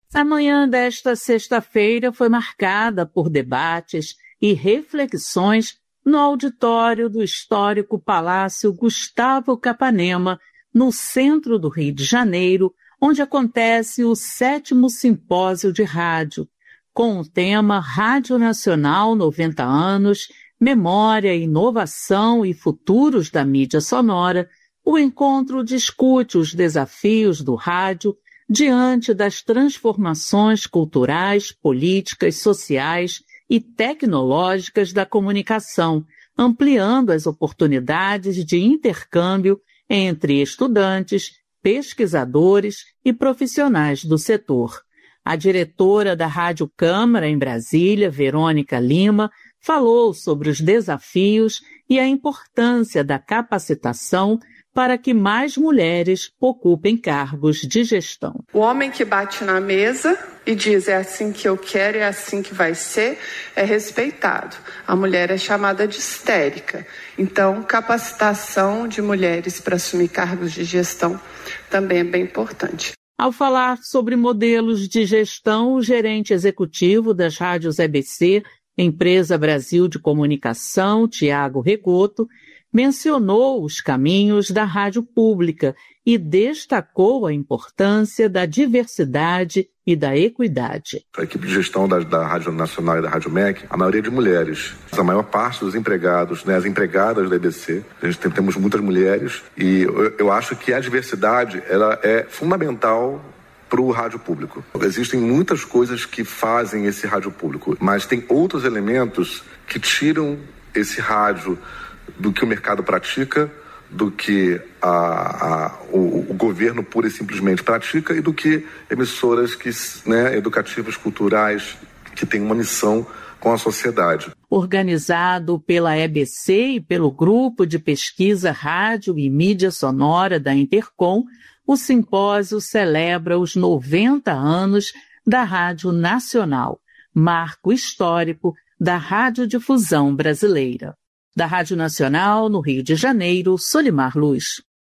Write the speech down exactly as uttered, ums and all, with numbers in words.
A manhã desta sexta-feira foi marcada por debates e reflexões no auditório do histórico Palácio Gustavo Capanema, no centro do Rio de Janeiro, onde acontece o sétimo Simpósio de Rádio, com o tema Rádio Nacional noventa anos, Memória, Inovação e Futuros da Mídia Sonora. O encontro discute os desafios do rádio diante das transformações culturais, políticas, sociais e tecnológicas da comunicação, ampliando as oportunidades de intercâmbio entre estudantes, pesquisadores e profissionais do setor. A diretora da Rádio Câmara em Brasília, Verônica Lima, falou sobre os desafios e a importância da capacitação para que mais mulheres ocupem cargos de gestão. O homem que bate na mesa e diz é assim que eu quero, é assim que vai ser, é respeitado. A mulher é chamada de histérica. Então, capacitação de mulheres para assumir cargos de gestão também é bem importante. Ao falar sobre modelos de gestão, o gerente executivo das rádios E B C, Empresa Brasil de Comunicação, Tiago Regoto, mencionou os caminhos da rádio pública e destacou a importância da diversidade e da equidade. A equipe de gestão da, da Rádio Nacional e da Rádio M E C, a maioria de mulheres. A maior parte dos empregados, né, as empregadas da E B C, a gente tem, temos muitas mulheres e eu, eu acho que a diversidade ela é fundamental para o rádio público. Existem muitas coisas que fazem esse rádio público, mas tem outros elementos que tiram esse rádio do que o mercado pratica, do que a, a, o, o governo pura e simplesmente pratica e do que emissoras que, né, educativas, culturais, que têm uma missão com a sociedade. Organizado pela E B C e pelo Grupo de Pesquisa Rádio e Mídia Sonora da Intercom, o simpósio celebra os noventa anos da Rádio Nacional, marco histórico da radiodifusão brasileira. Da Rádio Nacional, no Rio de Janeiro, Solimar Luz.